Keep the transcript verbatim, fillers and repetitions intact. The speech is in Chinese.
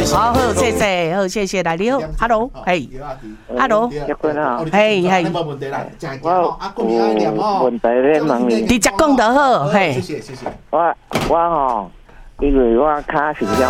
好好，谢谢，好谢谢，来你好 ，Hello， 嘿 ，Hello， 结婚啊， 嘿嘿， 冇問題啦，正我有問題咧問你， 直接講就好，嘿， 謝謝謝謝。 我我吼，因為我腳受傷